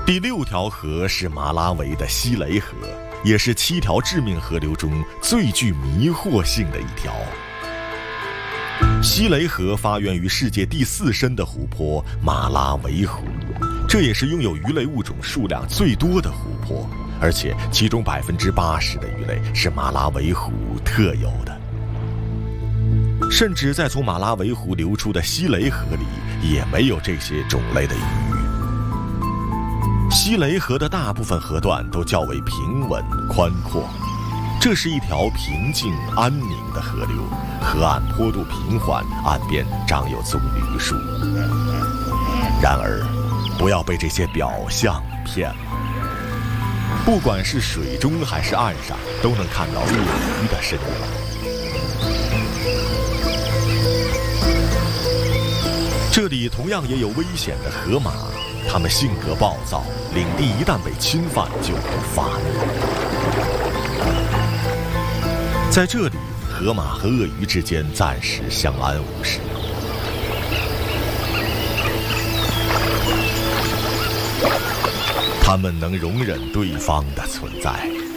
第6条河是马拉维的西雷河，也是7条致命河流中最具迷惑性的一条。西雷河发源于世界第4深的湖泊马拉维湖，这也是拥有鱼类物种数量最多的湖泊，而且其中80%的鱼类是马拉维湖特有的。甚至在从马拉维湖流出的西雷河里，也没有这些种类的鱼。西雷河的大部分河段都较为平稳宽阔，这是一条平静安宁的河流，河岸坡度平缓，岸边长有棕榈树。然而，不要被这些表象骗了。不管是水中还是岸上，都能看到鳄鱼的身影。这里同样也有危险的河马，它们性格暴躁，领地一旦被侵犯就会发怒。在这里，河马和鳄鱼之间暂时相安无事。它们能容忍对方的存在。